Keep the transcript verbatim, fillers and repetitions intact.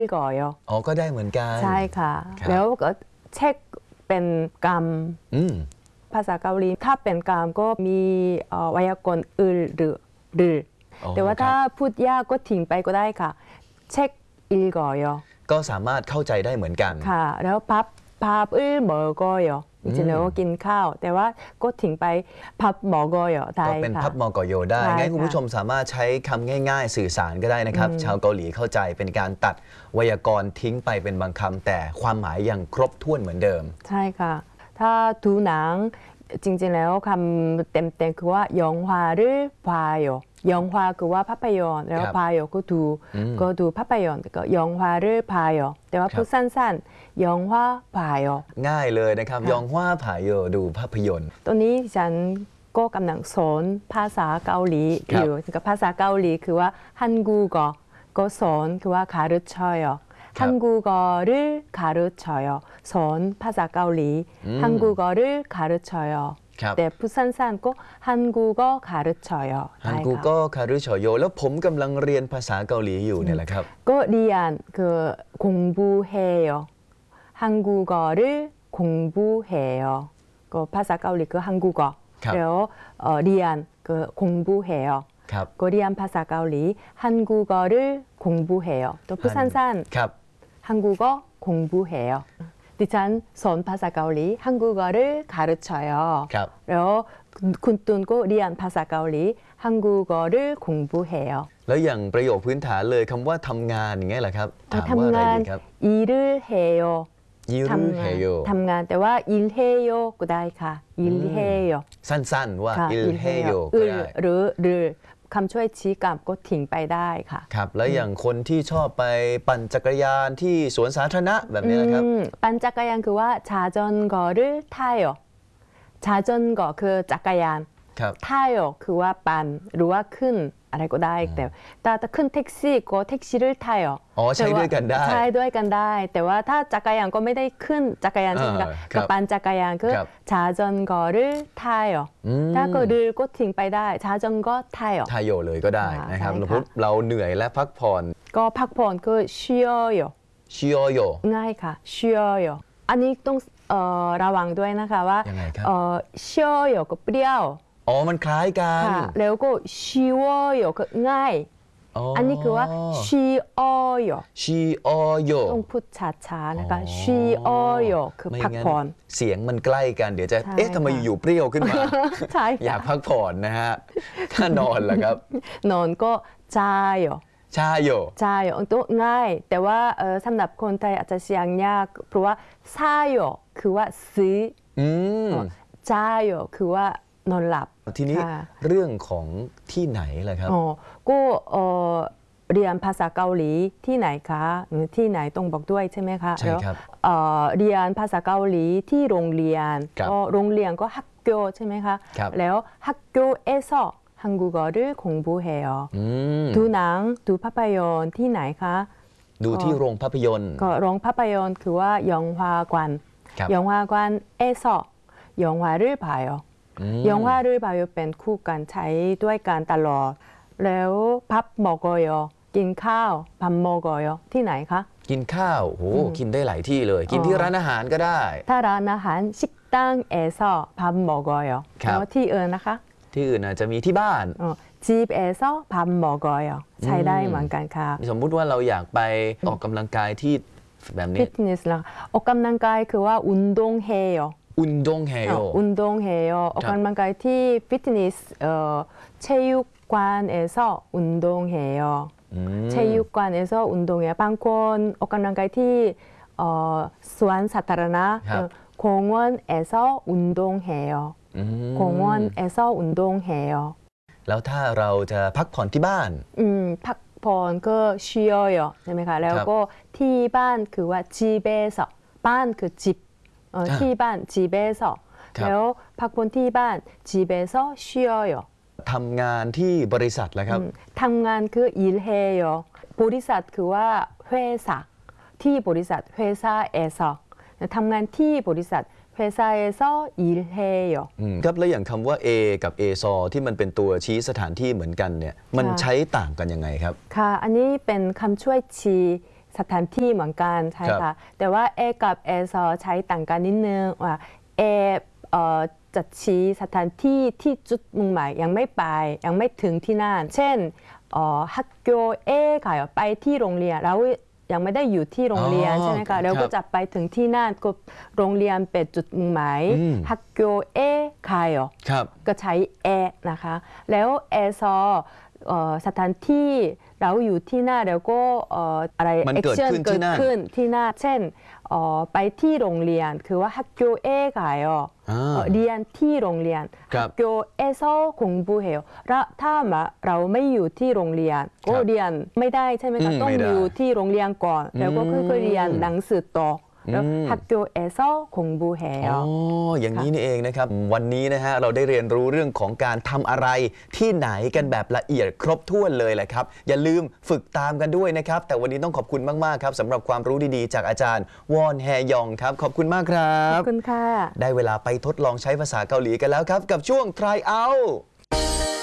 ก่อยอ๋อก็ได้เหมือนกันใช่ค่ะแล้วก็เช็คเป็นกรรมภาษาเกาหลีถ้าเป็นกรรมก็มีไวยากรณ์อึลหรือหรือแต่ว่าถ้าพูดยากก็ทิ้งไปก็ได้ค่ะเช็คอิลก่อยก็สามารถเข้าใจได้เหมือนกันค่ะแล้วพับพับอึลหมอกอยจริงๆแล้วกินข้าวแต่ว่าก็ทิ้งไปพับหมอกอยได้ก็เป็นพับหมอกอยได้งั้นคุณผู้ชมสามารถใช้คำง่ายๆสื่อสารก็ได้นะครับชาวเกาหลีเข้าใจเป็นการตัดไวยากรณ์ทิ้งไปเป็นบางคำแต่ความหมายยังครบถ้วนเหมือนเดิมใช่ค่ะถ้าดูหนังจริงๆแล้วคำเต็มๆคือว่ายองฮวาหรือพายอยองฮวาคือว่าภาพยนตร์แล้วพายก็ดูก็ดูภาพยนตร์ก็ยองฮวาหรือพายแต่ว่าพูดสั้นๆยองฮวาพายง่ายเลยนะครับยองฮวาพายดูภาพยนตร์ตัวนี้ฉันก็กำลังสอนภาษาเกาหลีอยู่กับภาษาเกาหลีคือว่าฮันกูก็ก็สอนคือว่าคารุชอย한국어를 가르쳐요. 선ภาษาเกาหลี 한국어를 가르쳐요. 네, 부산산 꼭 한국어 가르쳐요. 한국어 가르쳐요. แล้วผมกำลังเรียนภาษาเกาหลีอยู่เนี่ยแหละครับก็เรียนคือ공부해요. 한국어를 공부해요. 그ภาษาเกาหลีคือ 한국어. แล้วเรียนคือ 공부해요. 그เรียนภาษาเกาหลี 한국어를 공부해요. 또 부산산 한국어 공부해요. ดิฉันสอนภาษาเกาหลี 한국어를 가르쳐요. แล้วคุณตุนก็เรียนภาษาเกาหลี 한국어를 공부해요. แล้วอย่างประโยคพื้นฐานเลยคำว่าทำงานอย่างเงี้ยแหละครับถามว่าอะไรดีครับ 일을 해요. 일을 해요. ทำงานแต่ว่า 일해요 ก็ได้ค่ะ 일해요. สั้นๆว่า 일해요 ก็ได้หรือหรือคำช่วยชี้กลับก็ทิ้งไปได้ค่ะครับแล้วอย่างคนที่ชอบไปปั่นจักรยานที่สวนสาธารณะแบบนี้นะครับปั่นจักรยานคือว่าชาจอนกอหรือท่ายชาจอนกอคือจักรยานท่ายคือว่าปั่นหรือว่าขึ้นอะไรก็ได้แต่ถ้าขึ้นแท็กซี่ก็แท็กซี่หรือท่ายอ๋อใช้ด้วยกันได้ใช้ด้วยกันได้แต่ว่าถ้าจักรยานก็ไม่ได้ขึ้นจักรยานใช่ไหมคะกับปั่นจักรยานคือชาจอนกอหรือท่ายถ้าก็หรือก็ทิ้งไปได้ชาจอนก็ท่ายท่ายเลยก็ได้นะครับเราเหนื่อยและพักผ่อนก็พักผ่อนคือชิโยชิโยง่ายค่ะชิโยอันนี้ต้องระวังด้วยนะคะว่าชิโยก็เปรี้ยวอ๋อมันคล้ายกันแล้วก็ชิวโยก็ง่ายอันนี้คือว่าชิโอโยชิโอโยต้องพูดช้าๆนะคะชิโอโยคือพักผ่อนเสียงมันใกล้กันเดี๋ยวจะเอ๊ะทำไมอยู่ๆเปรี้ยวขึ้นมาอยากพักผ่อนนะฮะถ้านอนล่ะครับนอนก็จายโยชาโยชาโยตัวง่ายแต่ว่าสำหรับคนไทยอาจจะเสียงยากเพราะว่าซาโยคือว่าซื้อจาโยคือว่านอนหลับทีนี้เรื่องของที่ไหนล่ะครับอ๋อก็เรียนภาษาเกาหลีที่ไหนคะที่ไหนต้องบอกด้วยใช่ไหมคะใช่ครับเรียนภาษาเกาหลีที่โรงเรียนก็โรงเรียนก็학교ใช่ไหมคะแล้ว학교에서 한국어를 공부해요.ดูหนังดูภาพยนตร์ที่ไหนคะดูที่โรงภาพยนตร์ก็โรงภาพยนตร์คือว่า영화관영화관에서 영화를 봐요. 영화를 봐요เป็นคู่กันใช้ด้วยกันตลอดแล้ว밥 먹어요กินข้าว밥 먹어요ที่ไหนคะกินข้าวโหกินได้หลายที่เลยกินที่ร้านอาหารก็ได้ถ้าร้านอาหาร식당에서 밥 먹어요แล้วที่อื่นนะคะที่อื่นอาจจะมีที่บ้าน 집에서 밥 먹어요ใช้ได้เหมือนกันค่ะสมมุติว่าเราอยากไปออกกำลังกายที่แบบนี้ฟิตเนสล่ะออกกำลังกายคือว่า운동해요 운동해요 운동해요ออกกำลังกายที่ฟิตเนส체육관에서 운동해요 체육관에서 운동해요บางคนออกกำลังกายที่สวนสาธารณะ공원에서 운동해요 공원에서 운동해요 แล้วถ้าเราจะพักผ่อนที่บ้านอืมพักผ่อนก็쉬어요ใช่ไหมคะแล้วก็ที่บ้านคือว่า집에서บ้านคือ집ที่บ้าน집에서แล้วพักผ่อนที่บ้าน집에서 쉬어요 ทำงานที่บริษัทแล้วครับทำงานคือ일해요บริษัทคือว่า회사ที่บริษัท회사에서ทำงานที่บริษัท회사에서 일해요 ครับแล้วอย่างคำว่า A กับ เอ ซอ ที่มันเป็นตัวชี้สถานที่เหมือนกันเนี่ยมันใช้ต่างกันยังไงครับค่ะอันนี้เป็นคำช่วยชี้สถานที่เหมือนกันใช่ค่ะแต่ว่า A กับ เอ ซอ ใช้ต่างกันนิดนึงว่า A เอ่อจะชี้สถานที่ที่จุดมุ่งหมายยังไม่ไปยังไม่ถึงที่นั่นเช่นเอ่อฮักโกเอค่ะไปที่โรงเรียนแล้วยังไม่ได้อยู่ที่โรงเรียนใช่ไหมคะเราก็จะไปถึงที่นั่นก็โรงเรียนเป็นจุดมุ่งหมายฮักโกเอค่ะก็ใช้ A นะคะแล้ว เอ ซอ สถานที่เราอยู่ที่หน้าแล้วก็อะไรแอคชั่นเกิดขึ้นที่หน้าเช่นไปที่โรงเรียนคือว่าฮักโกเอค่ะเรียนที่โรงเรียนฮักโกเอซอคงบูเฮลถ้าเราไม่อยู่ที่โรงเรียนก็เรียนไม่ได้ใช่ไหมคะต้องอยู่ที่โรงเรียนก่อนแล้วก็ค่อยๆเรียนหนังสือต่อแล้ว학교에서 공부해요 อ๋ออย่างนี้นี่เองนะครับวันนี้นะฮะเราได้เรียนรู้เรื่องของการทำอะไรที่ไหนกันแบบละเอียดครบถ้วนเลยแหละครับอย่าลืมฝึกตามกันด้วยนะครับแต่วันนี้ต้องขอบคุณมากๆครับสำหรับความรู้ดีๆจากอาจารย์วอนแฮยองครับขอบคุณมากครับขอบคุณค่ะได้เวลาไปทดลองใช้ภาษาเกาหลีกันแล้วครับกับช่วง Try Out